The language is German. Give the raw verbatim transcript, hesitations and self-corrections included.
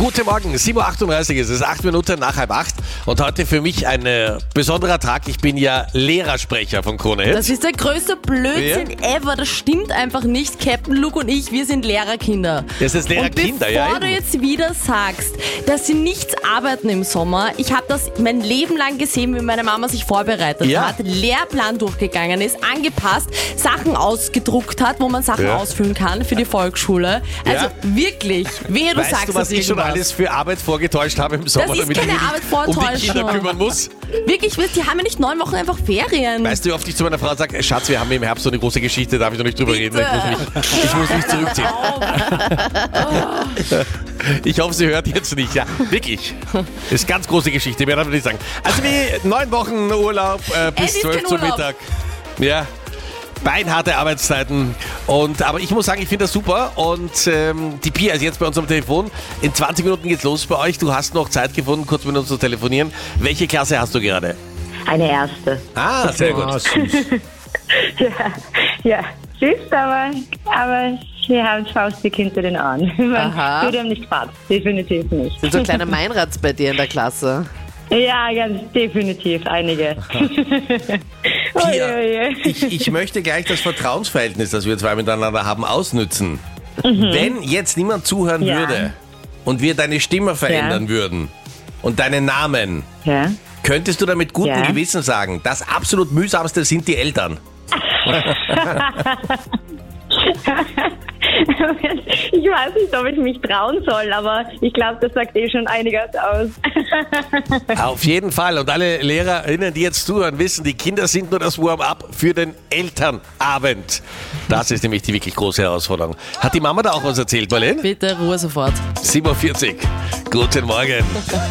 Guten Morgen, sieben Uhr achtunddreißig ist es, acht Minuten nach halb acht. Und heute für mich ein äh, besonderer Tag. Ich bin ja Lehrersprecher von Krone Hit. Das ist der größte Blödsinn Ja. ever. Das stimmt einfach nicht. Captain Luke und ich, wir sind Lehrerkinder. Das ist Lehrerkinder, und ja. bevor du eben. jetzt wieder sagst, dass sie nichts arbeiten im Sommer, ich habe das mein Leben lang gesehen, wie meine Mama sich vorbereitet Ja. hat, Lehrplan durchgegangen ist, angepasst, Sachen ausgedruckt hat, wo man Sachen Ja. ausfüllen kann für die Volksschule. Also Ja. wirklich, wehe du Weißt sagst du, was das ich schon irgendwas. alles für Arbeit vorgetäuscht habe im Sommer, Das ist damit keine ich mich Arbeit, um die Kinder Vortäuschung. kümmern muss? Wirklich, die haben ja nicht neun Wochen einfach Ferien. Weißt du, wie oft ich zu meiner Frau sage, Schatz, wir haben im Herbst so eine große Geschichte, darf ich noch nicht drüber Bitte. reden? Ich muss, mich, ich muss mich zurückziehen. Ich hoffe, sie hört jetzt nicht. Ja, wirklich. Das ist eine ganz große Geschichte, mehr darf ich nicht sagen. Also wie neun Wochen Urlaub äh, bis Es ist zwölf kein zum Urlaub. Mittag. Ja. Beinharte Arbeitszeiten. Und, aber ich muss sagen, ich finde das super. Und ähm, die Pia ist jetzt bei uns am Telefon. In zwanzig Minuten geht's los bei euch. Du hast noch Zeit gefunden, kurz mit uns zu telefonieren. Welche Klasse hast du gerade? Eine erste. Ah, sehr gut. Ja, ja. Süß, aber, aber sie haben faustig hinter den Ohren. Man Aha. würde ihm nicht fahren. Definitiv nicht. Sind so kleine Meinrads bei dir in der Klasse? Ja, ganz definitiv einige. Pia, Oje, oje. ich, ich möchte gleich das Vertrauensverhältnis, das wir zwei miteinander haben, ausnützen. Wenn jetzt niemand zuhören Ja. würde und wir deine Stimme verändern würden und deinen Namen, Ja. könntest du damit guten Ja. Gewissen sagen, das absolut mühsamste sind die Eltern. Ich weiß nicht, ob ich mich trauen soll, aber ich glaube, das sagt eh schon einiges aus. Auf jeden Fall. Und alle LehrerInnen, die jetzt zuhören, wissen, die Kinder sind nur das Warm-up für den Elternabend. Das ist nämlich die wirklich große Herausforderung. Hat die Mama da auch was erzählt, Marlene? Bitte Ruhe sofort. sieben Uhr vierzig. Guten Morgen.